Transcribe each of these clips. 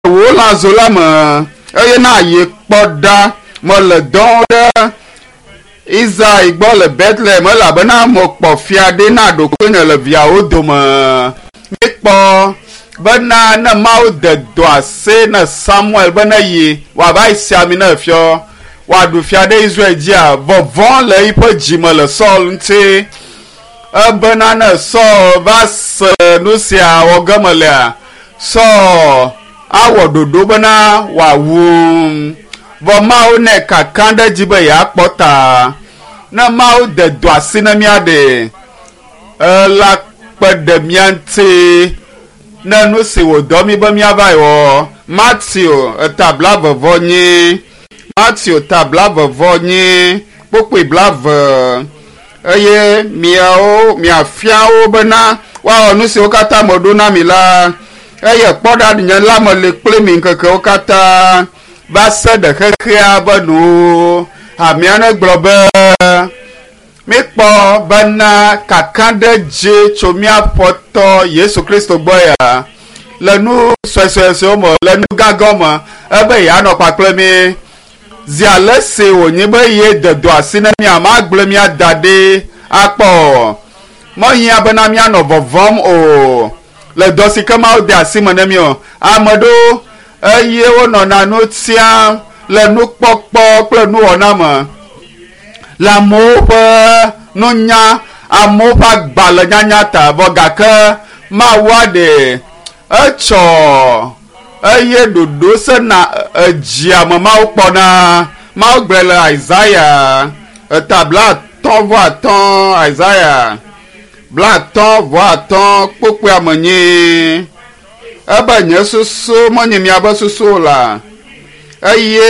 wo la zo la me eye na ye kpɔɖa me le dɔ ɖe Israel gbɔ le Bethlehem elabena mo kpɔ fia ɖe na ɖokpe nye le viawo dome mikpɔ bena ne Mawu de dɔ ase ne Samuel be ne yi wòava yi si ami ne fiɔ wòaɖu fia ɖe Israel dzia vɔvɔ le yiƒe dzime le Sɔl ŋuti ebena ne Sɔl va se nu sia wɔ ge me lea Sɔl awɔ ɖoɖo bena wòawu vɔ Mawu ne kaka ɖe dzi be yeakpɔ ta ne Mawu de dɔ asi ne mía ɖe la kpe ɖe mía ŋuti ne nu si wòdɔ mi be míava wɔ Matthew etabla vevɔ nyi Matthew tabla vevɔ nyi kpokpe blave eye miafiawo bena woawɔ nu siwo katã me ɖo na mi la eye kpɔɖa nye la me le kple mi ŋkekewo katã va se ɖe xexea be nuwo amia ne gblɔ be mikpɔ bena kaka ɖe dze tso míaƒe tɔ Yesu Kristo gbɔ ya le nu sɔesɔewo me le nu gãgã me ebe yeanɔ kpakple mi zi ale si wònye be ye de dɔ asi ne mia magblẽ mia da ɖi akpɔ mɔhiã bena mianɔ vɔvɔm o le dɔ si ke Mawu de asi me ne mi o ame ɖewo eye wonɔna nu tiam le nukpɔkpɔ kple nuwɔna me le amewo ƒe nunya amewo ƒe agbalẽ nyanya ta vɔ gake Mawua ɖe etsɔ eye ɖoɖo sena edzia me Mawu kpɔna Mawu gblɔe le Isaiah etabla 1:5 Isaiah bla 1:5 kpokpe amenyi ebe nye susu menye miabe susu la eye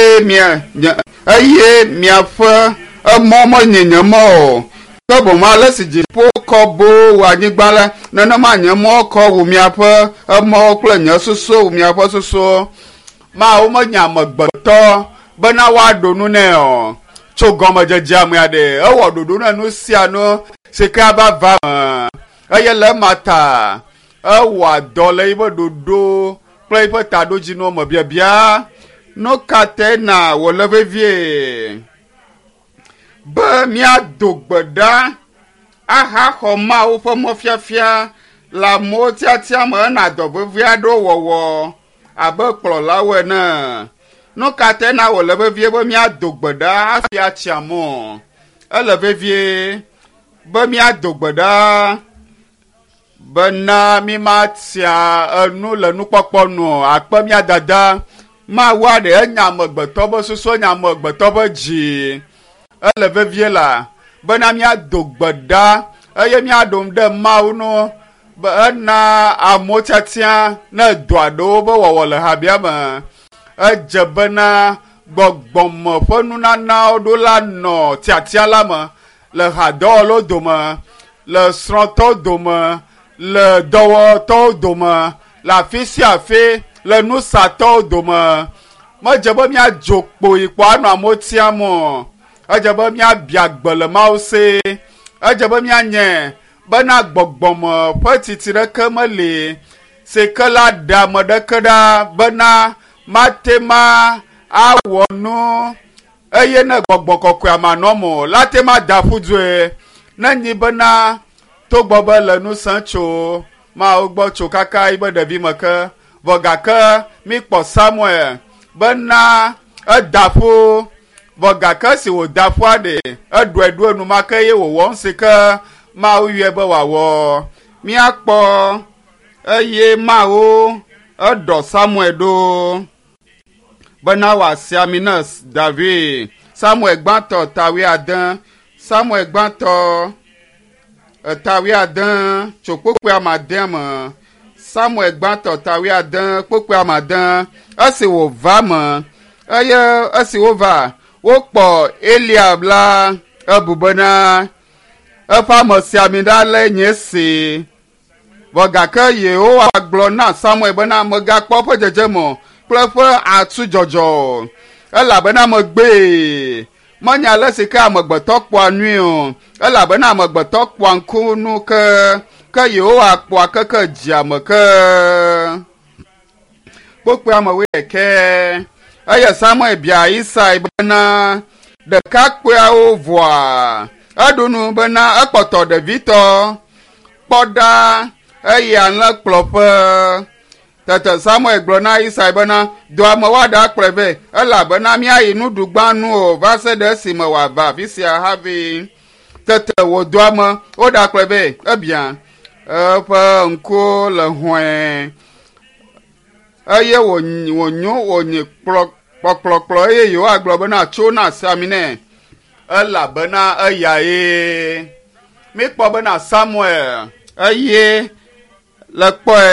miaƒe emɔ menye nye mɔ o ke boŋ ale si dziƒo kɔ bo wò anyigba le nenema nye mɔ kɔ wò miaƒe emɔwo kple nye susu wò miaƒe susu Mawu menye amegbetɔ bena woaɖo nu nɛ o tso gɔmedzedzea me aɖe ewɔ ɖoɖo ne nu sia nu si ke ava va me eye le ema ta ewɔ adɔ le yiƒe ɖoɖo kple yiƒe taɖodzinu me biabia nu katã na wòle vevie be míado gbe ɖa ahaxɔ Mawu ƒe mɔfiafia le amewo tiatia me ena dɔ vevi aɖewo wɔwɔ abe kplɔlawo ene nu katã na wòle vevie be míado gbe ɖa hafi atsi amo ele vevie be míado gbe ɖa bena mi matia enu le nukpɔkpɔ nu akpe mía dada Mawu aɖe enya amegbetɔ be susu enya amegbetɔ be dzi ele vevie la bena míado gbe ɖa eye míaɖom ɖe Mawu nu be ena amewo tiatia ne dɔ aɖewo be wɔwɔ le habia me edze bena gbɔgbɔme ƒe nunanawo ɖo la nɔ tiatia la me le hadɔwɔlawo dome le srɔ̃tɔwo dome le dɔwɔtɔwo dome le afi sia afi le nusatɔwo dome medze be míadzo kpoyi kpɔ anɔ amewo tiam o edze be míabia gbe le Mawu se edze be míanye bena gbɔgbɔme ƒe titi ɖeke meli si ke la ɖe ame ɖeke ɖa bena mate ma awɔ nu eye ne gbɔgbɔ kɔkɔe manɔ mo la te ma da ƒu dzoe nenyi bena togbɔ be le nu sẽ tso Mawu gbɔ tso kaka yibe ɖevi me ke vɔ gake mikpɔ Samuel bena eda ƒu vɔ gake si wòda ƒua ɖe eɖɔe ɖo enumake eye wòwɔ nu si ke Mawu yɔe be wòawɔ míakpɔ eye Mawu eɖɔ Samuel ɖo bena wòasi ami ne David Samuel gbãtɔ 16 Samuel gbãtɔ 16 tso kpokpe amade me Samuel gbãtɔ 16 kpokpe amade esi wòva me eye esi wòva wokpɔ Eliab la ebu bena eƒe amesiami ɖa le nye si vɔ gake Yehowa gblɔ na Samuel bena megakpɔ eƒe dzedzeme kple eƒe atudzɔdzɔ elabena megbee menye ale si ke amegbetɔ kpɔa nui o elabena amegbetɔ kpɔa ŋkunu ke Yehowa kpɔa keke dzia me ke kpokpe amewo eke eye Samuel bia Isai bena ɖekakpuiawo vɔa eɖunu bena ekpɔtɔ ɖevitɔ kpɔɖa eye alẽkplɔƒe tete Samuel gblɔ na Isai bena doa me woaɖe akplɔe vɛ elabena míayi nuɖugba nu o va se ɖe esime wòava afi sia hafi tete wòdoa me woɖe akplɔe vɛ ebia eƒe ŋkuwo le hɔ̃e eye wònyo wònyi kplɔkplɔkplɔ eye yewoagblɔ bena tso na sami nɛ elabena eyae mikpɔ bena Samuel eye le kpɔe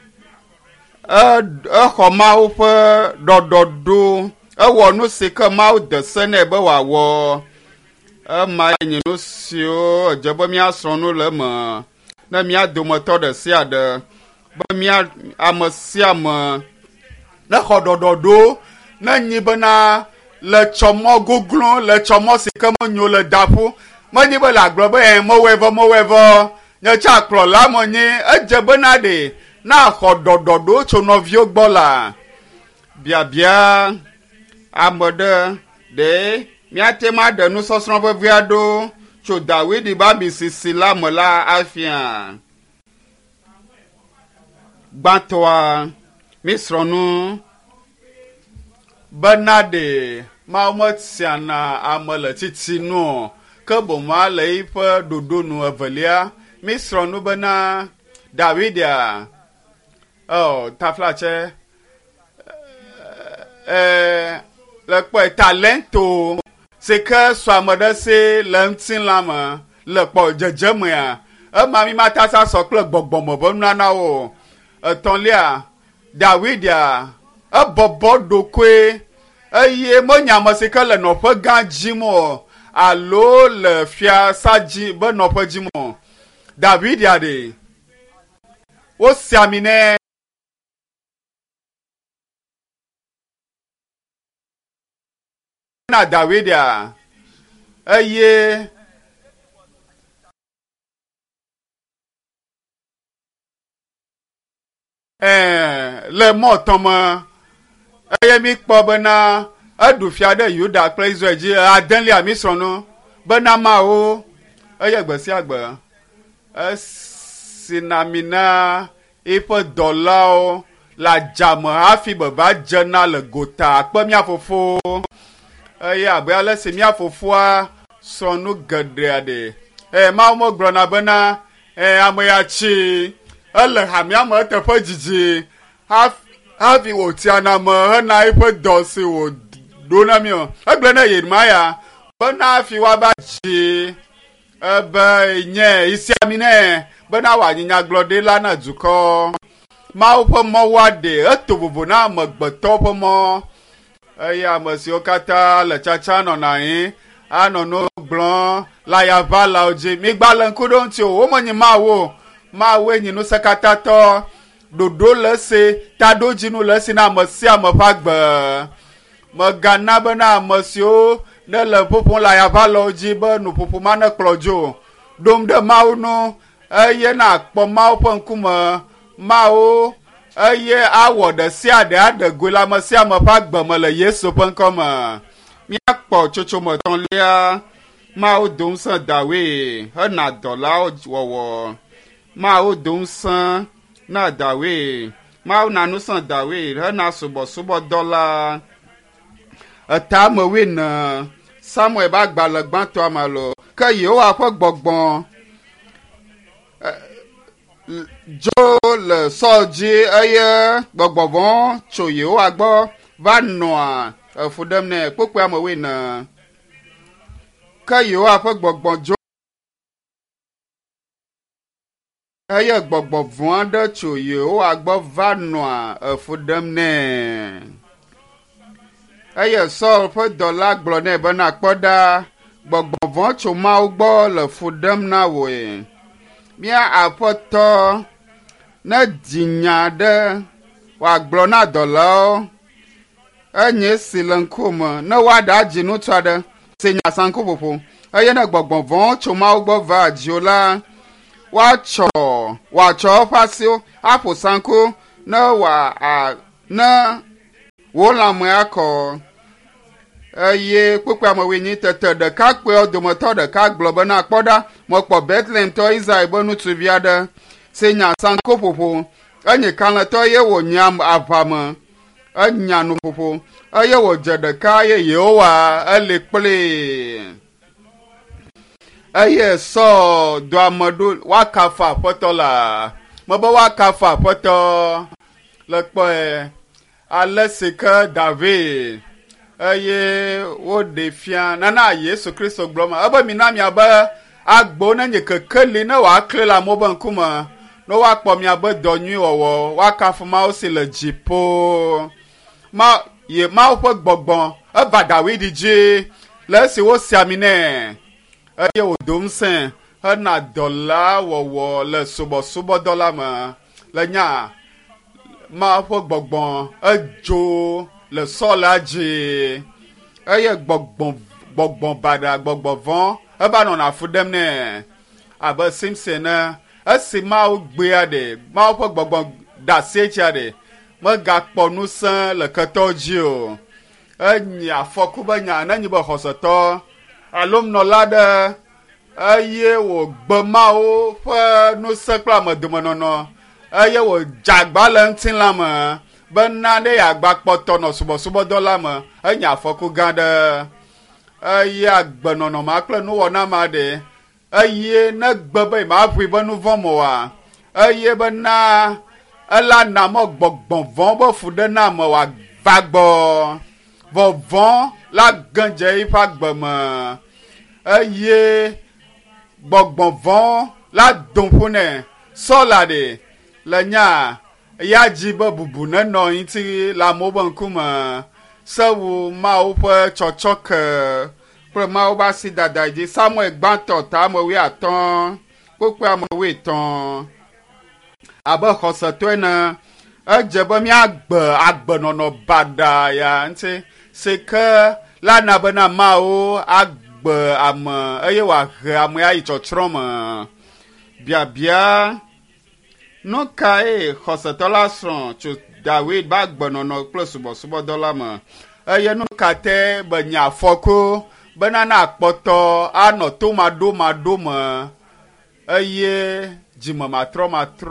exɔ Mawu ƒe ɖɔɖɔɖo ewɔ nu si ke Mawu de se nɛ be wòawɔ ema nye nu siwo edze be míasrɔ̃ nu le eme ne mía dometɔ ɖe sia ɖe be mía ame sia ame ne xɔ ɖɔɖɔɖo ne nyi bena le tsɔmɔ goglo le tsɔmɔ si ke menyo le daƒo menyi be le agblɔ be mewɔe nye tsa kplɔla me nyi edze bena ɖe na xɔ ɖɔɖɔɖo tso nɔviwo gbɔ la biabia ame ɖe ɖe míate ma ɖe nusɔsrɔ̃ ʋeʋĩ aɖewo tso Dawidi ƒe ami sisi la me la afia. Gbãtɔa misrɔ̃nu bena ɖe Mawu metia na ame le titinu ke boŋ le yiƒe ɖoɖo nu evelia misrɔ̃nu bena Davidia taflatse le kpɔe talento si ke sɔ ame ɖe si le ŋutilã me le kpɔ dzedzemea ema mi mata sa sɔ kple gbɔgbɔme ƒe nunanawo etɔ̃lia Davidia ebɔbɔ ɖokoe eye menye ame si ke le nɔƒe gã dzim o alo le fiasa dzi be nɔƒe dzim o Davidia ɖe wosi ami nɛ na Davidia eye le mɔtɔ me eye mi kpɔ bena eɖu fia ɖe Yuda kple Israel dzi adelia misrɔ̃nu bena Mawu eye gbe sia gbe esina mi na eƒe dɔlawo le adzame hafi beva dzena le gota kpe mía fofo eye abe ale si mía fofoa srɔ̃ nu geɖea ɖe Mawu megblɔna bena ame ya tsi ele hamia me eteƒe dzidzi hafi wòtia na me hena eƒe dɔ si wòɖo na mi o egblɔ na Yeremia bena hafi woava dzi ebe nye isiami nɛ bena wòanyi nyagblɔɖila na dukɔ Mawu ƒe mɔwoa ɖe eto vovo na amegbetɔwo ƒe mɔ eye ame siwo katã le tsatsa nɔna anyi anɔ no gblɔm le ayavalawo dzi migba le ŋku ɖo ŋuti o womenyi Mawue nyi ŋusẽkatãtɔ ɖoɖo le ese taɖodzinu le esi na ame sia ame ƒe agbe megana bena ame siwo ne le ƒoƒom le ayavalawo dzi be nuƒoƒo ma ne kplɔ dzo ɖom ɖe Mawu nu eye na akpɔ Mawu ƒe ŋkume Mawu eye awɔ ɖe sia ɖe aɖe goe le ame sia ame ƒe agbe me le Yesu ƒe ŋkɔ me míakpɔ tsotsome etɔ̃lia Mawu do ŋusẽ David hena dɔlawo wɔwɔ Mawu do ŋusẽ na David Mawu na ŋusẽ David hena subɔsubɔdɔla etamewoe ne Samuel ƒe agbalẽ gbãtɔa me lo ke Yehowa ƒe gbɔgbɔ dzo le Sɔl dzi eye gbɔgbɔ vɔ tso Yehowa gbɔ va nɔa efu ɖem nɛ kpokpe amewoe ne ke Yehowa ƒe gbɔgbɔ dzo eye gbɔgbɔ vɔ aɖe tso Yehowa gbɔ va nɔa efu ɖem nɛ eye Sɔl ƒe dɔla gblɔ nɛ bena kpɔ ɖa gbɔgbɔ vɔ tso Mawu gbɔ le fu ɖem na wòe mía aƒetɔ ne dzinya ɖe wòagblɔ na dɔlawo enye si le ŋkume ne woaɖe adzi ŋutsu aɖe si nya saŋku ƒoƒo eye ne gbɔgbɔ vɔ tso Mawu gbɔ va dziwo la wòatsɔ eƒe asiwo aƒo saŋku ne ne wo lãme akɔ eye kpekpe amewoenyi tete ɖeka kpewo dometɔ ɖeka gblɔ bena kpɔ ɖa mekpɔ Bethlehemtɔ Israel be ŋutsuvi aɖe si nya sankoƒoƒo enyi kalẽtɔ eye wònya aʋame enya nuƒoƒo eye wòdze ɖeka eye Yehowa eli kplii eye sɔ do ame ɖo woakafa aƒetɔ la mebe woakafa aƒetɔ le kpɔe ale si ke David eye woɖe fia nana Yesu Kristo gblɔ me ebe mina miabe agbo nenye kekeli ne wòakli le amewo be ŋkume ne woakpɔ miabe dɔ nyui wɔwɔ woakafu Mawu si le dziƒo Mawu ƒe gbɔgbɔ eva David dzi le esi wosi ami nɛ eye wòdo ŋusẽ hena dɔ la wɔwɔ le subɔsubɔdɔ la me le nya Mawu ƒe gbɔgbɔ edzo le Sɔl la dzi eye gbɔgbɔ baɖa gbɔgbɔ vɔ eva nɔna fu ɖem nɛ abe Simson ne esi Mawu gbea ɖe Mawu ƒe gbɔgbɔ da asi tsia ɖe megakpɔ ŋusẽ le ketɔwo dzi o enyi afɔku be nya nenyi be xɔsetɔ alo nɔla ɖe eye wògbe Mawu ƒe ŋusẽ kple amedomenɔnɔ eye wòdzagba le ŋutilã me bena ne yeagba kpɔtɔ nɔ subɔsubɔdɔ la me enye afɔku gã ɖe eye agbenɔnɔ ma kple nuwɔna ma ɖe eye negbe be maʋui be nu vɔ̃ me oa eye bena ela na mɔ gbɔgbɔ vɔ̃ be fu ɖe na me wòava gbɔ vɔvɔ̃ la gẽdze yiƒe agbe me eye gbɔgbɔ vɔ̃ la domƒo nɛ Sɔla ɖe le nya ya dzi be bubu nenɔ ŋuti le amewo be ŋkume sewu Mawu ƒe tsɔtsɔke kple Mawu ƒe asi dada dzi Samuel gbãtɔ ta ame 15 kpekpe ame 13 abe xɔsetɔ ene edze be míagbe agbenɔnɔ baɖa ya ŋuti si ke la na bena Mawu agbe ame eye wòahe ame ayi tsɔtsrɔ̃ me biabia nu kae xɔsetɔ la srɔ̃ tso David be agbenɔnɔ kple subɔsubɔdɔ la me eye nu ka te be nye afɔku bena na akpɔtɔ anɔ tomaɖomaɖo me eye dzime matrɔ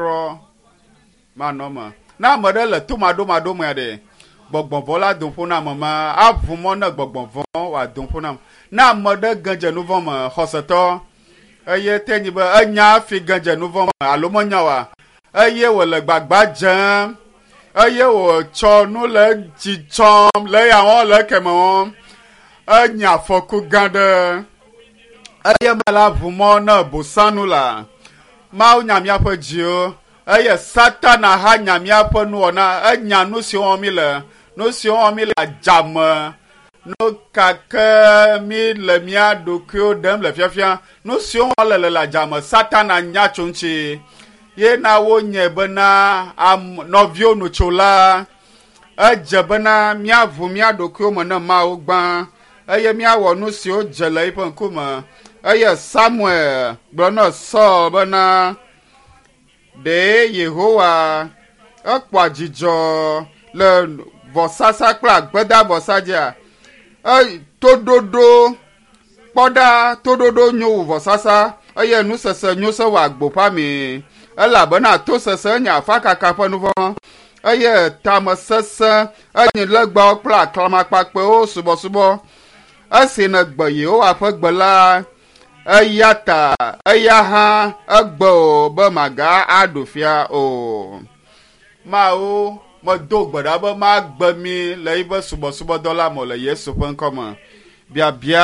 manɔ me na ame ɖe le tomaɖomaɖo mea ɖe gbɔgbɔvɔ la domƒo na ame ma aʋu mɔ ne gbɔgbɔvɔ wòadomƒo nam na ame ɖe gedze nu vɔ me xɔsetɔ eye te nyi be enya hafi gedze nu vɔ me alo menya wa eye wòle gbagba dzem eye wòtsɔ nu le dzi tsɔm le ya wɔm le keme wɔm enye afɔku gã ɖe eye mele aʋu mɔ ne bosanu la Mawu nya míaƒe dziwo eye Satana hã nya míaƒe nuwɔna enya nu siwo wɔm mi le nu siwo wɔm mi le adzame nu kake mi le mía ɖokuiwo ɖem le fiafia nu siwo wɔm le adzame Satana nya tso ŋuti ye na wonye bena nɔviwo nutsola edze bena míaʋu mía ɖokuiwo me ne Mawu gbã eye míawɔ nu siwo dze le yiƒe ŋkume eye Samuel gblɔ na Sɔl bena ɖe Yehowa ekpɔa dzidzɔ le vɔsasa kple agbedavɔsa dzia toɖoɖo kpɔɖa toɖoɖo nyo wu vɔsasa eye nusese nyo se wɔ agboƒa mi elabena tosese enye afakaka ƒe nuvɔ eye tamesese enye legbawo kple aklamakpakpewo subɔsubɔ esi negbe Yehowa ƒe gbe la eya ta eya hã egbe o be maga aɖo fia o Mawu medo gbe ɖa be magbe mi le yiƒe subɔsubɔdɔ la me le Yesu ƒe ŋkɔ me biabia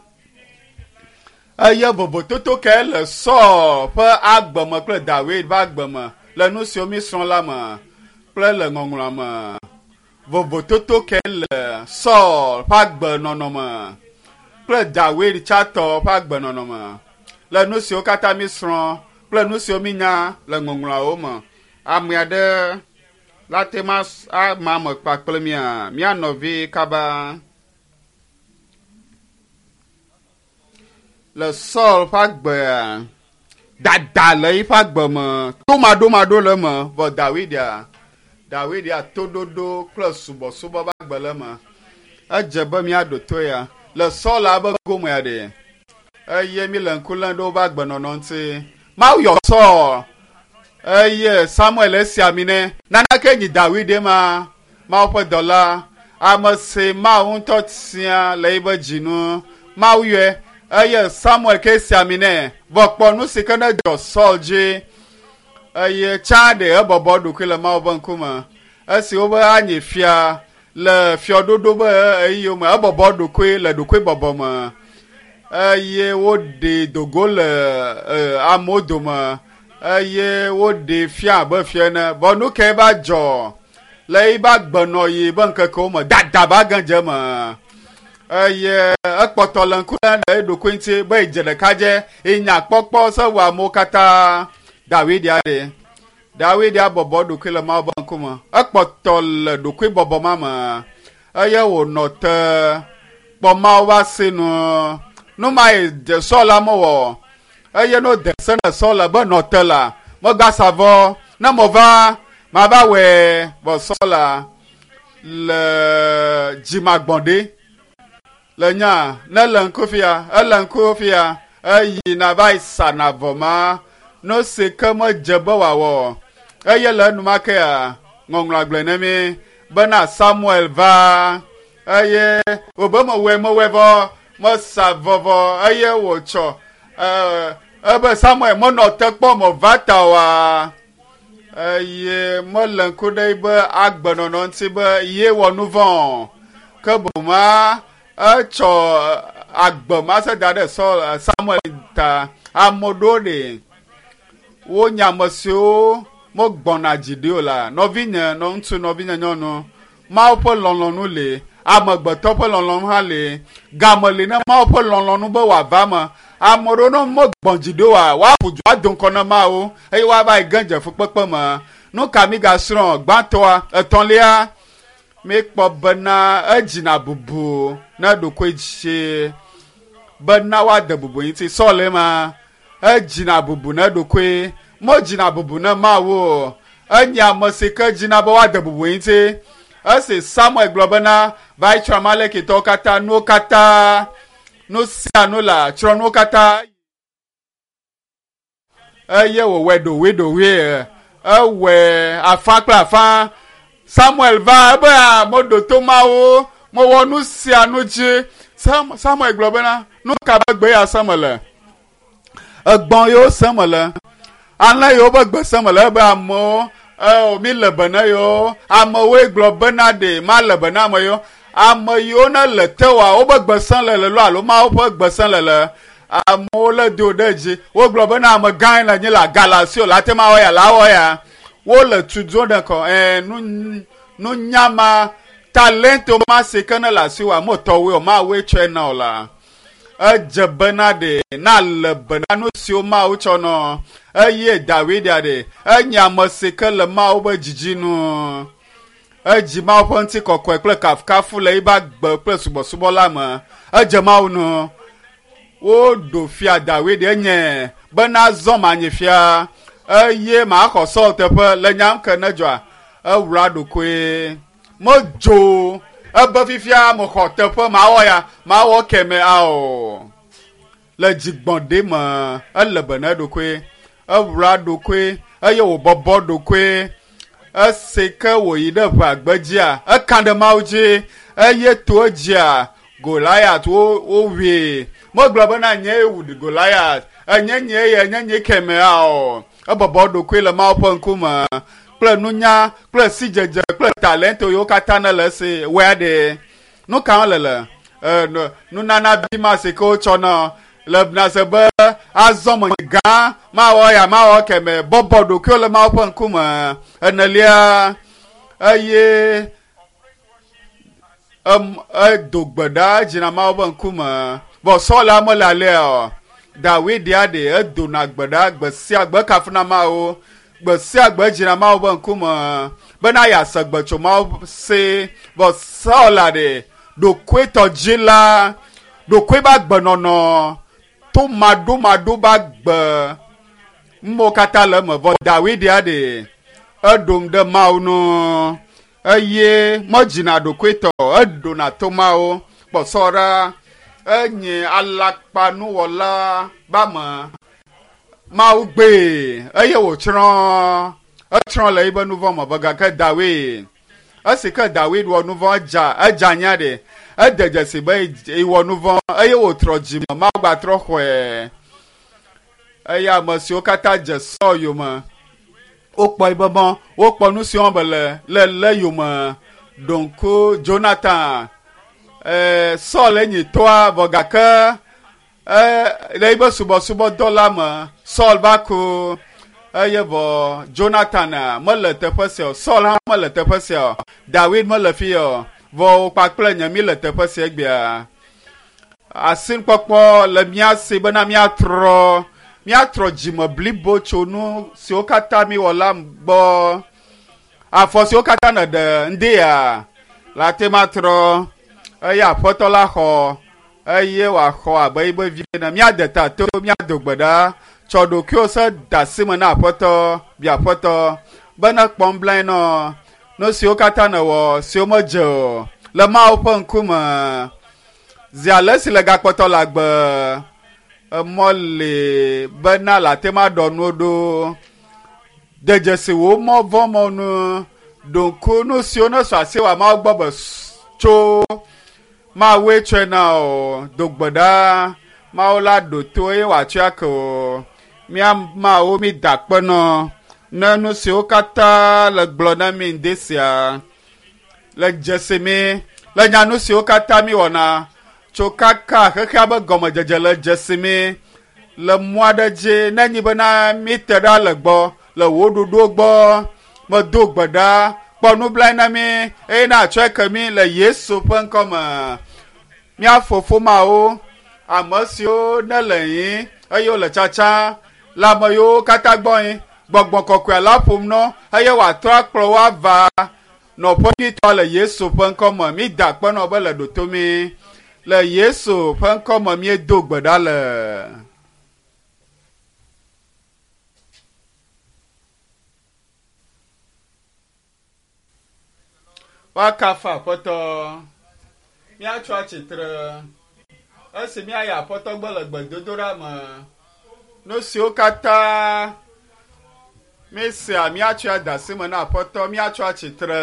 eye vovototo ke le Sɔl ƒe agbeme kple David ƒe agbeme le nu siwo mi srɔ̃ la me kple le ŋɔŋlɔa me vovototo ke le Sɔl ƒe agbenɔnɔ me kple David tsatɔ ƒe agbenɔnɔ me le nu siwo katã mi srɔ̃ kple nu siwo mi nya le ŋɔŋlɔawo me ame aɖe la te ma ama me kpakple mia nɔvi kaba le Sɔl ƒe agbea dada le yiƒe agbe me tomaɖomaɖo le me vɔ David ya tododo kple subɔsubɔ ba gbele me. Edze be míaɖo to ya. Le Sɔla be gome ya ɖe. Eye mi le ŋku lém ɖe wobe agbenɔnɔ ŋuti. Mawu yɔ Sɔl. Eye Samuel esi ami nɛ. Naneke nyi David ma. Mawu ƒe dɔla. Ame si Mawu ŋutɔ tia le yibe dzinu. Mawu yɔe. Eye Samuel ke esi ami nɛ. Vɔ kpɔ nu si ke ne dzɔ Sɔl dzi. Eye tsã ɖe ebɔbɔ ɖokui le Mawu ƒe ŋkume. Esi wobe anyi fia le fiɔɖoɖo be eyiwo me ebɔbɔ ɖokui le ɖokui bɔbɔ me. Eye woɖe dogo le amewo dome. Eye woɖe fia abe fia ene. Vɔ nu ke va dzɔ le yibe agbenɔ yi be ŋkekewo me dada va gãdze me. Eye ekpɔtɔ le ŋku lém ɖe eɖokui ŋuti be dze ɖeka dze enya kpɔkpɔ se wɔ amewo katã. David ya ɖe. David ya bɔbɔ ɖokui le Mawu ƒe ŋkume. Ekpɔtɔ le ɖokui bɔbɔ ma me. Eye wònɔ te kpɔ Mawu va se nu. Nu ma yi de Sɔl la mewɔ. Eye no de se ne Sɔl be nɔ te la. Megasa vɔ. Ne mo va mava wɔe vɔ Sɔl la le dzimagbɔ̃ɖe. Le nya ne le ŋku fia. Ele ŋku fia. Eyina va yi sana vɔ ma. No se ke medze be wòawɔ. Eye le enumakea ŋɔŋlɔ agble ne mi bena Samuel va. Eye wobe mewɔe vɔ mesa vɔvɔ eye wòtsɔ ebe Samuel menɔ te kpɔ me va ta oa. Eye mele ŋku ɖe be agbenɔnɔ ŋuti be ye wɔ nu vɔ. Ke boma etsɔ agbe ma se da ɖe Samuel ta. Ame ɖewo ɖe wo nya ame siwo mo gbɔna dzi ɖi o la. Nɔvinye ŋutsu nɔvinye nyɔnu. Mawu ƒe lɔlɔ̃nu le. Amegbetɔ ƒe lɔlɔ̃nu hã le. Game li ne Mawu ƒe lɔlɔ̃nu be wòava me. Ame ɖewo ne mo gbɔn dzi ɖi oa woaƒu du ado ŋkɔ na Mawu eye woava yi ge dze fukpekpe me. Nu ka mi gasrɔ̃ gbãtɔa etɔ̃lia mikpɔ bena edzina bubu ne ɖokui dzi bena woade bubu ŋuti Sɔl ma. Edzina bubu ne ɖokui. Mo dzina bubu ne Mawu. Enye ame si ke dzina be woade bubu ŋuti. Esi Samuel gblɔ bena va yi tsrɔ̃ Amalekitɔwo katã nuwo katã. Nu sia nu la tsrɔ̃ nuwo katã. Eye wòwɔe ɖowoe. Ewɔe afã kple afã. Samuel va ebe moɖo to Mawu. Mewɔ nu sia nu dzi. Samuel gblɔ bena nu ka be gbe ya se me le. Egbɔ̃ yiwo se me le. Alẽ yiwo be gbe se me le ebe amewo mi le be ne yiwo. Amewoe gblɔ bena ɖe ma le be na ame yiwo. Ame yiwo ne le te wa wobe gbe se le lo alo Mawu ƒe gbe se le. Amewo le do ɖe dzi. Wo gblɔ bena ame gã le nyi le galasi o la te ma wɔ ya la wɔ ya. Wo le tudzo ɖe kɔ nu nyama talento ma si ke ne le asi wa mo tɔwoe o Mawoe tsɔe na o la. Edze bena ɖe na le bena nu siwo Mawu tsɔ nɔ. Eye David ya ɖe enye ame si ke le Mawu be dzidzinu. Edzi Mawu ƒe ŋuti kɔkɔe kple kafukafu le yiba gbe kple subɔsubɔ la me. Edze Mawu nu. Woɖo fia David enye bena zɔ manyi fia. Eye maxɔ Sɔl teƒe le nyam ke ne dzɔa. Ewura ɖokui. Medzo. Ebe fifia mexɔ teƒe mawɔ ya. Mawɔ keme ao. Le dzigbɔ̃ɖe me. Ele be ne ɖokui. Ewura ɖokui. Eye wòbɔbɔ ɖokui. Esi ke wòyi ɖe ʋea gbedzia. Eka ɖe Mawu dzi. Eye to edzia. Goliath wo wie. Megblɔ bena nye wu Goliath. Enye keme ao. Ebɔbɔ ɖokui le Mawu ƒe ŋkume. Kple nunya, kple sidzedze, kple talento yiwo katã ne le esi wɔa ɖe. Nu ka le nunana vi ma si ke wotsɔ na le na se be azɔ me gã mawɔ ya mawɔ keme bɔbɔ ɖokuiwo le Mawu ƒe ŋkume. Enelia eye edo gbe ɖa dzina Mawu ƒe ŋkume. Vɔ Sɔl la mele alea o. David ya ɖe edona gbe ɖa gbe sia gbe kafuna Mawu. Gbe sia gbe dzina Mawu ƒe ŋkume bena yease gbe tso Mawu se. Vɔ Sɔl la ɖe ɖokui tɔ dzi la. Ɖokui ba gbenɔnɔ to maɖo ba gbe. Mmo katã le eme. Vɔ David ya ɖe edom ɖe mawo no eye mɔdzina ɖokoetɔ eɖona to mawo kpɔsɔ ɖa enye alakpanuwɔla bame mawo gbe eye etrɔ le yibe nuvɔ me be gake David esi ke David wɔ nuvɔ edza nya ɖe ede dzesi be ewɔ nuvɔ eye wòtrɔ dzime mawo gbatrɔ xɔe eye ame siwo katã dze Sɔl yome wokpɔ yibe mɔ wokpɔ nu siwo be le yome donko Jonathan Sɔl enyi toa vɔ gake le yibe subɔsubɔdɔ la me Sɔl va ko eye vɔ Jonathan mele teƒe sia o Sɔl hã mele teƒe sia o David mele fi o vɔ kpakple nye mi le teƒe sia gbea asinukpɔkpɔ le mía si bena míatrɔ dzime blibo tso nu siwo katã mi wɔ la gbɔ afɔ siwo katã ne ɖe ŋdea la te ma trɔ eye aƒetɔ la xɔ eye wòaxɔ abe yibe vi ene míade ta to míado gbe ɖa tsɔ ɖokuiwo se da asi me na aƒetɔ bi aƒetɔ bena kpɔm blae nɔ nu siwo katã ne wɔ siwo medze o le Mawu ƒe ŋkume zi ale si le gakpɔtɔ le agbe emɔ le bena late ma ɖɔ nuwo ɖo de dzesi wo mɔ vɔ mɔ nu donko nu siwo ne sɔ asi wa Mawu gbɔ be tso Mawoe tsɔe na o dogbe ɖa Mawu la ɖo to eye wòatsɔe ake o mía Mawo mi da kpenɔ ne nu siwo katã le gblɔ na mi ŋde sia le dzesi mi le nya nu siwo katã mi wɔna tso kaka xexea be gɔmedzedze le dzesi mi le mɔ aɖe dzi nenyi bena mi te ɖa le gbɔ le wo ɖoɖowo gbɔ medo gbe ɖa kpɔ nublanui na mi eye na atsɔe ke mi le Yesu ƒe ŋkɔ me mía fofo mawo ame siwo ne le yi eye wole tsatsa le ame yiwo katã gbɔ yi gbɔgbɔ kɔkɔe la ƒom nɔ eye wòatrɔ akplɔ wo ava nɔƒe nyuitɔ le Yesu ƒe ŋkɔ me mi da kpenɔ be le ɖoto mi le Yesu ƒe ŋkɔ me míedo gbe ɖa le. Wakafa aƒetɔ míatso atsitre esi míayi aƒetɔ gbɔ le gbedodoɖa me nu siwo katã míesea míatso ada asi me na aƒetɔ míatso atsitre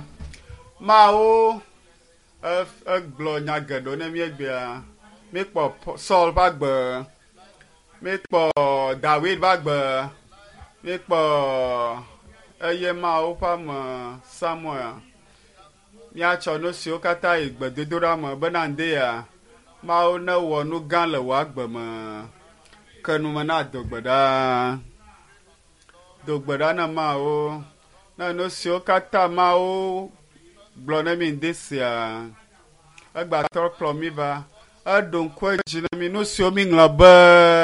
Mawo egblɔ nya geɖewo ne míegbea míekpɔ Sɔl ƒe agbe míekpɔ David ƒe agbe míekpɔ eye Mawo ƒe ame Samuel míatsɔ nu siwo katã yi gbedodoɖa me bena ŋdea Mawo ne wɔ nu gã le wò agbe me ke nu me na do gbe ɖa ne Mawo ne nu siwo katã Mawo gblɔ ne mi ŋde sia egbatrɔ kplɔ mi va eɖo ŋku edzi na mi nu siwo mi ŋlɔ be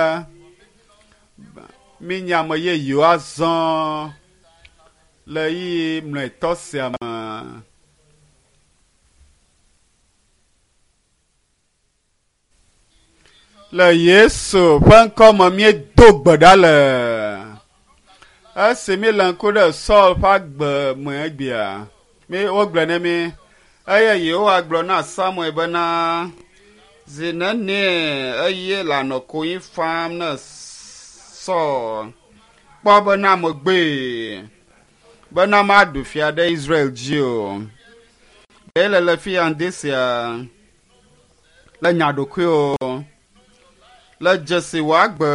mi nye ame yeyewo azɔ le yi mlɔetɔ sia me. Le Yesu ƒe ŋkɔ me míedo gbe ɖa le esi mi le ŋku ɖe Sɔl ƒe agbe me egbea wogblɔ ne mi eye Yehowa gblɔ na Samuel bena zi nene eye le anɔ konyi fam ne Sɔl kpɔ bena megbe bena maɖu fia ɖe Israel dzi o ɖe le fi ya ŋde sia le nya ɖokuiwo le dzesi wò agbe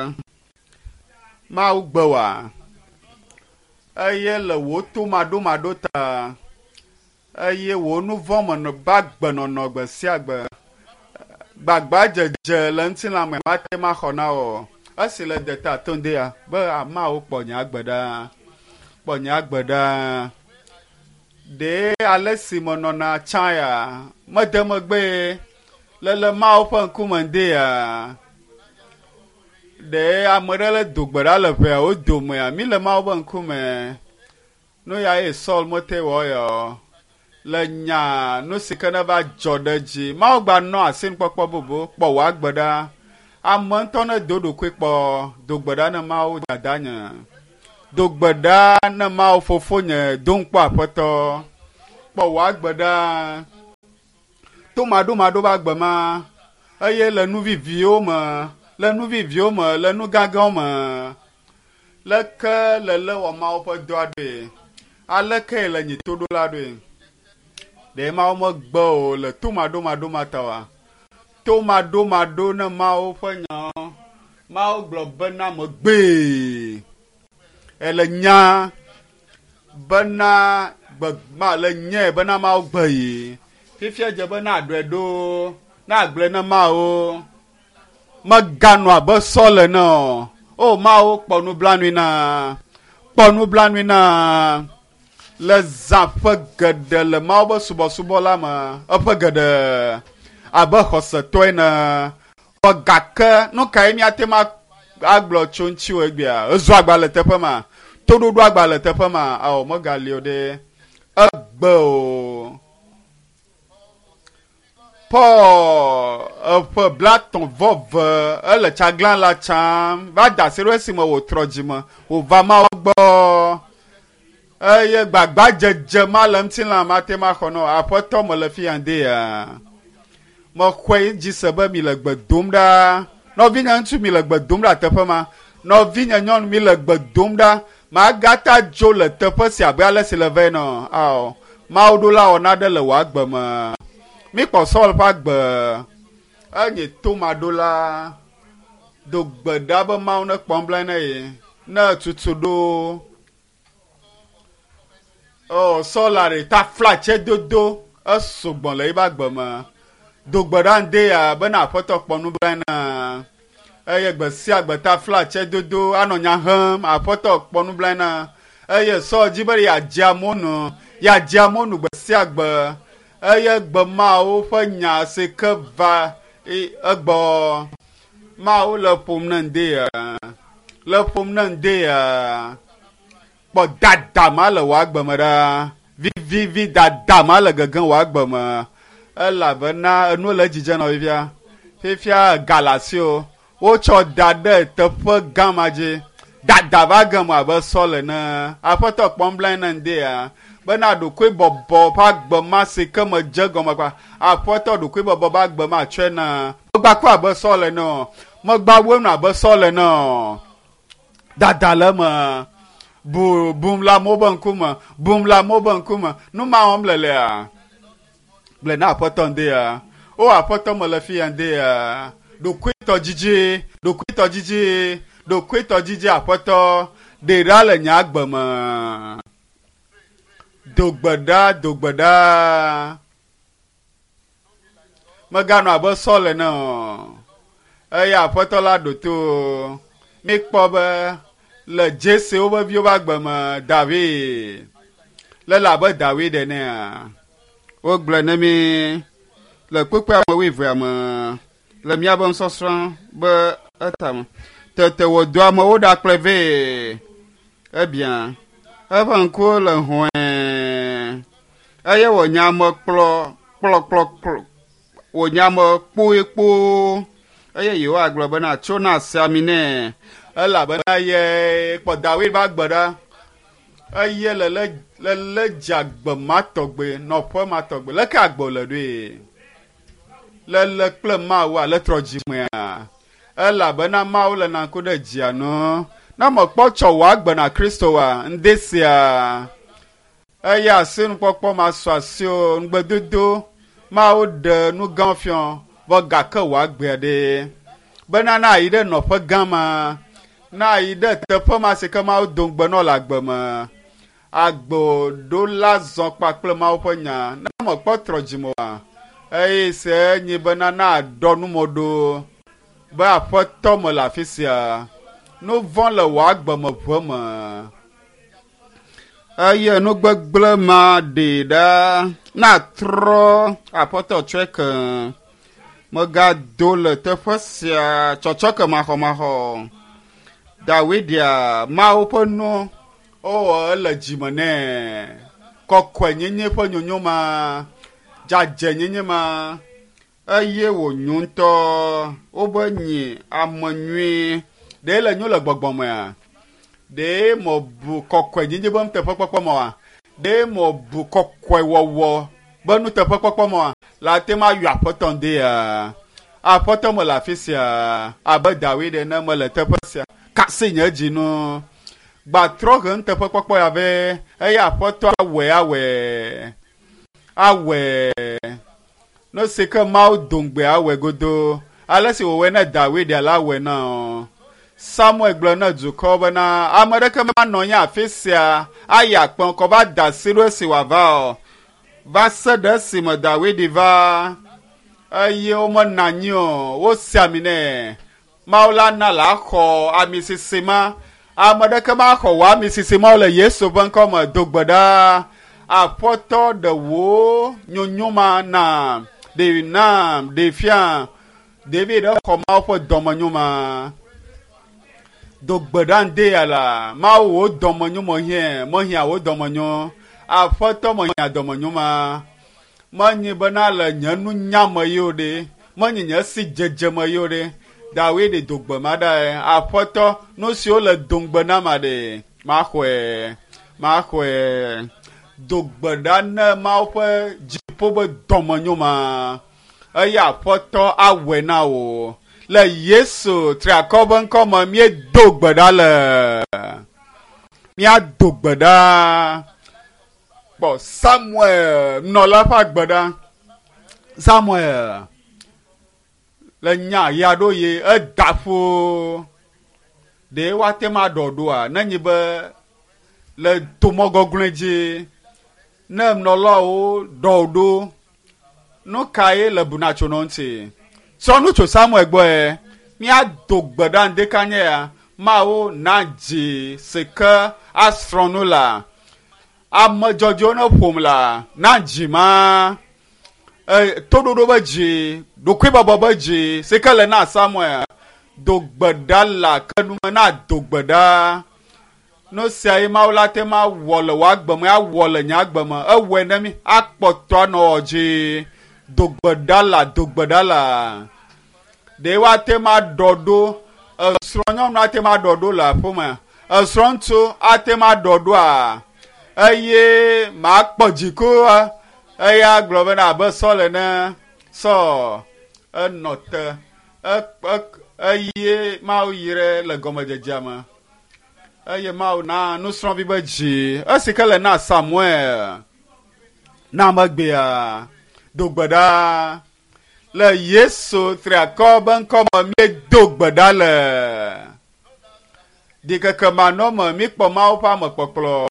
Mawu gbe wa eye le wò to maɖomaɖo ta eye wò nu vɔ me ba gbenɔnɔ gbe sia gbe gbagba dzedze le ŋutilãme mate ma xɔ na wò esi le de ta to ŋdea be Mawo kpɔ nye agbe ɖa ɖe ale si menɔna tsã ya mede megbe le Mawo ƒe ŋkume ŋdea ɖe ame ɖe le do gbe ɖa le ʋeawo domea mi le Mawo ƒe ŋkume nu ya ye Sɔl mete wɔ ya le nya nu si ke ne va dzɔ ɖe dzi Mawo gba nɔ asinukpɔkpɔ bubu kpɔ wò agbe ɖa ame ŋutɔ ne do ɖokui kpɔ do gbe ɖa ne Mawo dada nye dogbeda ne mawo fofo nye donkpo aƒetɔ kpɔ wò agbeda tomaɖomaɖo ba gbe ma eye le nu viviwo me le nu gãgãwo me leke le wɔ mawo ƒe dɔ aɖoe aleke le nyi to ɖo la ɖoe ɖe mawo megbe o le tomaɖomaɖo ma ta wa tomaɖomaɖo ne mawo ƒe nya mawo gblɔ bena megbe ele nya bena gbegba le nye bena mawo gbe yi fifia dze bena aɖɔe ɖo na agble ne mawo meganɔ abe sɔle ne o mawo kpɔ nublanui na le zã ƒe geɖe le mawo be subɔsubɔ la me eƒe geɖe abe xɔsetɔe ne xɔ gake nu kae míate ma agblɔ tso ŋuti wo egbea ezɔ agba le teƒe ma toɖoɖo agba le teƒe ma awɔ megali o ɖe egbe o Paul eƒe blatɔ̃ vɔ ve ele tsagla la tsam va da se ɖo esime wòtrɔ dzime wòva mawo gbɔ eye gbagba dzedze ma le ŋutilã mate ma xɔ nɔ aƒetɔ me le fi ya de ya mexɔe dzi se be mi le gbe dom ɖa nɔvinye ŋutsu mi le gbe dom ɖa teƒe ma nɔvinye nyɔnu mi le gbe dom ɖa magata dzo le teƒe si abe ale si le vɛ nɔ awɔ mawo ɖo la wɔna ɖe le wò agbe me mi kpɔ Sɔl ƒe agbe enye tomaɖo la do gbe ɖa be mawo ne kpɔm bla ne ye ne tutu ɖo Sɔl aɖe ta fla tse dodo esugbɔ le yibe agbe me do gbe ɖa ŋde ya bena aƒetɔ kpɔ nubla na eye gbe sia gbe ta fla tse dodo anɔ nya hem aƒetɔ kpɔ nubla na eye Sɔl dzi be yadze amewo nu gbe sia gbe eye gbe mawo ƒe nya si ke va egbɔ mawo le ƒom ne ŋde ya kpɔ dada ma le wò agbe me ɖa vivivi dada ma le gegem wò agbe me elabena enu le dzidze nɔ fifia galasiwo wotsɔ da ɖe teƒe gã ma dzi dada va gem abe Sɔl ene aƒetɔ kpɔm bla ne ŋde ya bena ɖokoe bɔbɔ ƒe agbe ma si ke me dze gɔme kpa aƒetɔ ɖokoe bɔbɔ ƒe agbe ma tsɔe na megba kɔ abe Sɔl ene o megba wo nu abe Sɔl ene o dada le me bum le amewo be ŋkume nu ma wɔm lelea gblẽ na aƒetɔ ŋde ya o aƒetɔ me le fi ya ŋde ya ɖokoe tɔdzidzi aƒetɔ ɖe ɖa le nye agbe me dogbeɖa meganɔ abe Sɔl ene o eye aƒetɔ la ɖo to mikpɔ be le Jese wobe viwo be agbe me David le abe David enea wogblɔ ne mi le kpekpea me 12 me le míabe nusɔsrɔ̃ be etame tete wòdo amewo ɖa kple vɛ ebia eƒe ŋkuwo le hɔ̃e eye wònya ame kplɔ wònya ame kpoekpo eye yewo agblɔ bena tso na asiami nɛ elabena ye kpɔ David va gbe ɖa eye le dzagbe ma tɔgbe nɔƒe ma tɔgbe leke agbe le ɖoe le kple mawo ale trɔ dzimea elabena mawo le nanku ɖe dzia no na mekpɔ tsɔ wò agbe na Kristo wa ŋde sia eye asinukpɔkpɔ ma sɔ asio ŋugbedodo mawo ɖe nu gã fiɔ vɔ gake wò agbea ɖe bena na ayi ɖe nɔƒe gã ma na ayi ɖe teƒe ma si ke mawo do ŋugbe nɔ le agbe me agboɖola zɔ kpakple mawo ƒe nya na mekpɔ trɔ dzime wa eye se nyi bena na aɖɔ numoɖo be aƒetɔ me le afi sia nu vɔ̃ le wò agbe me ʋe me eye nugbegblẽ ma ɖe ɖa na trɔ aƒetɔ tsɔe ke megado le teƒe sia tsɔtsɔke maxɔmaxɔ Davidia mawo ƒe nu owɔ ele dzime nɛ kɔkɔe nyenye ƒe nyonyo ma dzadze nyenye ma eye wònyo ŋutɔ wobe nyi ame nyui ɖe le nyo le gbɔgbɔmea de mo bu kokwe jinje bom te pokpokpo mo de mo bu kokwe wowo bonu te pokpokpo mo la te ma yu apoton de apoto mo la fisia aba David na mo le te posia ka se nya jinu gba trogen te pokpokpo ya be ya apoto awe no se ke mau dongbe awe godo alesi wo na David ala we na Samuel gblɔ na dukɔ bena ame ɖeke manɔ nya afi sia ayi akpɔ kɔ va da si ɖo esi wòava o va se ɖe esime David va eye womena anyi o wosi ami nɛ Mawu la na la xɔ ami sisi ma ame ɖeke ma xɔ wò ami sisi ma le Yesu ƒe ŋkɔ me do gbe ɖa aƒetɔ ɖewo nyonyo ma na ɖevia David xɔ Mawu ƒe dɔmenyo ma. Dogbedan de ala ma wo domenyo mo hia wo domenyo afoto mo hia domenyo ma nyi bena le nyanu nyame yode mo nyi si jejeme yode David dogbe ma da afoto no si o le dongbe na ma de ma hwe dogbedan na ma ope jipo be domenyo ma aya afoto awe na o le Yesu triakoben koma mi dogbeda le mi dogbeda bo Samuel no la fa gbeda Samuel le nya ya do ye edafo de wate ma dodo a na nyi be le tomogogleje na no la o dodo no kai le bunacho nonti sɔnu tso Samuel gbɔ ye mía dogbeda ndeka nye ya Mawu na dzi sike asrɔ̃nu la ame dzɔdzɔwo ne ƒom la na dzi ma toɖoɖo be dzi ɖokuibɔbɔ be dzi sike le na Samuel dogbeda la ke nume na dogbeda no sia ye Mawu la te ma wɔ le wò agbe me awɔ le nye agbe me ewɔe ne mi akpɔtɔ nɔ dzi dogbeda la de wa te ma dodo srɔ̃nyɔnu ate ma dodo le aƒe me srɔ̃ŋutsu ate ma dodo a eye ma kpɔ dziko eya gblɔ bena abe Sɔl ene Sɔl enɔ te eye Mawu yire le gɔmedzedzea me eye Mawu na nusrɔ̃vi be dzi esi ke le na Samuel na megbea dogbeda le Yesu triakɔ be ŋkɔme mi dogbeda le dikeke manɔme mi kpɔ Mawu ƒe amekpɔkplɔ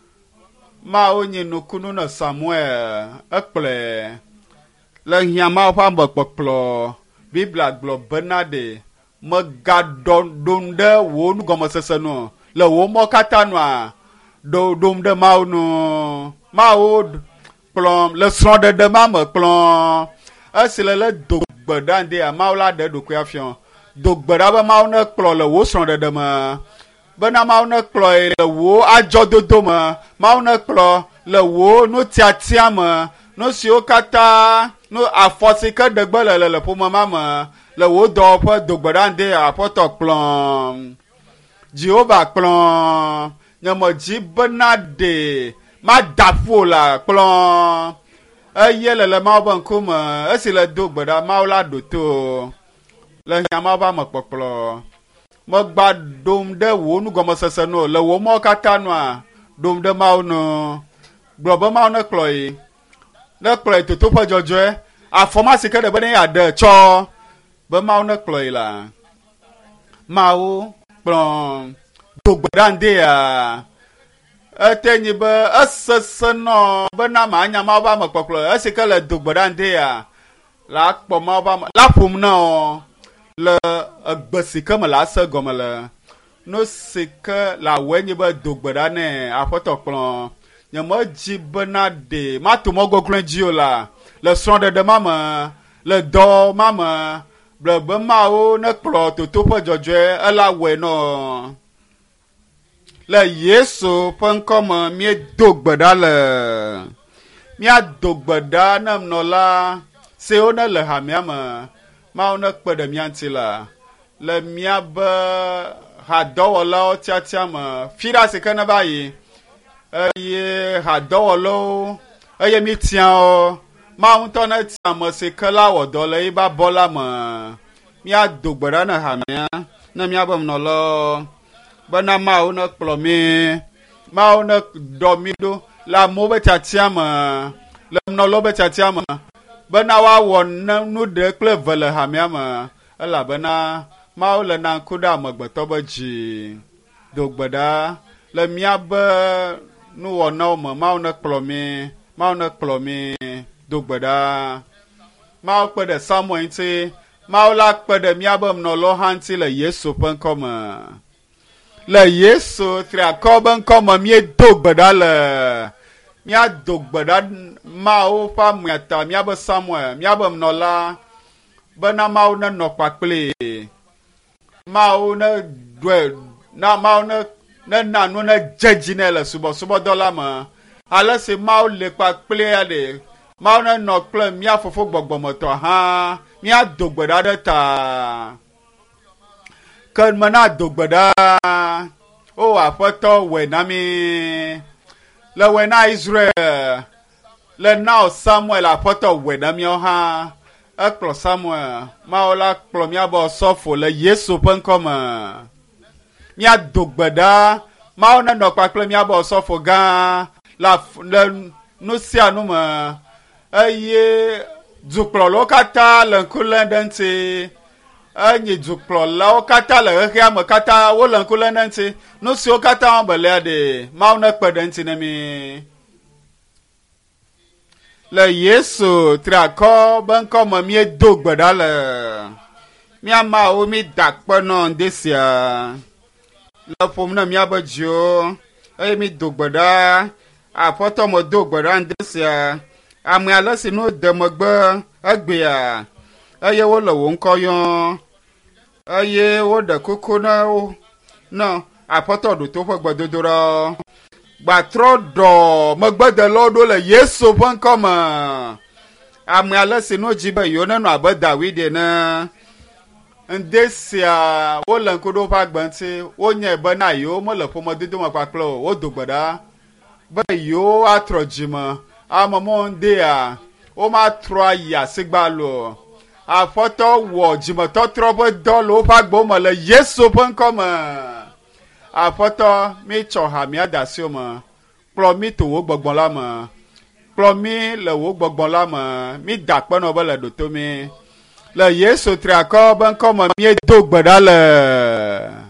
Mawu nyi nukunu ne Samuel ekplɔe le hiã Mawu ƒe amekpɔkplɔ Biblia gblɔ bena de megaɖɔ ɖom ɖe wò nugɔmesese nu le wò mɔ katã nua ɖom ɖe Mawu nu Mawu kplɔm le srɔ̃ɖeɖe ma me kplɔm esi le dogbeda ndea Mawu la ɖe ɖokui afiɔ dogbeda be Mawu ne kplɔ le wò srɔ̃ɖeɖe me bena Mawu ne kplɔ le wò adzɔdodo me Mawu ne kplɔ le wò nutiatia me nu siwo katã nu afɔ si ke ɖe gbe le ƒome ma me le wò dɔwɔƒe dogbeda ndea aƒetɔ kplɔm Jehova kplɔm nye me dzi bena de ma da ƒo la kplɔm eye le Mawu be ŋkume esi le do gbe ɖa Mawu la ɖo to le hiã Mawu be amekpɔkplɔ megba ɖom ɖe wò nugɔmesese nu le wò mɔwo katã nua ɖom ɖe Mawu nu gblɔ be Mawu ne kplɔe totoƒe dzɔdzɔe afɔma si ke ɖe be ne yeaɖe tsɔ be Mawu ne kplɔe la Mawu kplɔm dogbeda ndea ete nyi be esese nɔ bena manya Mawu be amekpɔkplɔ esi ke le dogbeda ndea la kpɔ Mawu be la ƒom na o le egbe si ke me la se gɔme le no si ke le awɔe nyi be dogbeda ne aƒetɔ kplɔ nye medzi bena de ma to mɔgɔgblẽ dzi o la le srɔ̃ɖeɖe ma me le dɔ ma me ble be Mawu ne kplɔ totoƒe dzɔdzɔe ela wɔe nɔ le Yesu ƒe ŋkɔme míedo gbe ɖa le míado gbe ɖa ne nɔla siwo ne le hamea me Mawu ne kpe ɖe mía ŋuti la le míabe hadɔwɔlawo tiatia me fi ɖe asi ke ne va yi eye hadɔwɔlawo eye mi tia wo Mawu ŋutɔ ne tia ame si ke la wɔ dɔ le eƒe abɔ la me míado gbe ɖa ne hamea ne míabe nunɔlawo bena Mawu ne kplɔ mi Mawu ne ɖɔ mi ɖo le amewo be tiatia me le nunɔlawo be tiatia me bena woawɔ nu ɖe kple ve le hamea me elabena Mawu le na ŋku ɖe amegbetɔ be dzi do gbe ɖa le míabe nuwɔnawo me Mawu ne kplɔ mi Mawu ne kplɔ mi do gbe ɖa Mawu kpe ɖe Samuel ŋuti Mawu la kpe ɖe míabe nunɔlawo hã ŋuti le Yesu ƒe ŋkɔ me le Yesu triakɔ be ŋkɔ me míedo gbe ɖa le míado gbe ɖa Mawu ƒe amiata míabe Samuel míabe nunɔla bena Mawu ne nɔ kpakpli Mawu ne ɖɔe na Mawu ne na nu ne dze dzi nɛ le subɔsubɔdɔ la me ale si Mawu le kpakplia ɖe Mawu ne nɔ kple mía fofo gbɔgbɔmetɔ hã míado gbe ɖa ɖe ta ke me na do gbe ɖa o aƒetɔ wɔe na mi le wɔe na Israel le na Samuel aƒetɔ wɔe na míawo hã ekplɔ Samuel Mawu la kplɔ míabe sɔfo le Yesu ƒe ŋkɔ me míado gbe ɖa Mawu ne nɔ kpakple míabe sɔfo gã le nu sia nu me eye dukplɔlawo katã le ŋku lém ɖe ŋuti enyi dukplɔlawo katã le xexea me katã wole ŋku lém ɖe ŋuti nu siwo katã wɔm belia ɖe Mawu ne kpe ɖe ŋuti ne mi le Yesu triakɔ be ŋkɔ me míedo gbe ɖa le mía Mawu mi da kpe nɔ ŋdi sia le ƒom ne míabe dziwo eye mi do gbe ɖa aƒetɔ me do gbe ɖa ŋdi sia ame ale si nu de megbe egbea eye wole wò ŋkɔ yɔm eye woɖe kuku na wo ne aƒetɔ ɖo to ƒe gbedodoɖa gbatrɔ ɖɔ megbedelawo ɖo le Yesu ƒe ŋkɔ me ame ale si nu dzi be yewo nenɔ abe David ene ŋde sia wole ŋku ɖo ƒe agbe ŋuti wonyae bena yewo mele ƒomedodo me kpakple o wodo gbe ɖa be yewo atrɔ dzime ame mɔ ŋdea womatrɔ ayi asigba lo aƒetɔ wɔ dzimetɔtrɔ ƒe dɔ le woƒe agbewo me le Yesu ƒe ŋkɔ me aƒetɔ mi tsɔ ha mía de asiwo me kplɔ mi to wo gbɔgbɔ la me kplɔ mi le wo gbɔgbɔ la me mi da kpenɔ be le ɖoto mi le Yesu triakɔ be ŋkɔ me míedo gbe ɖa le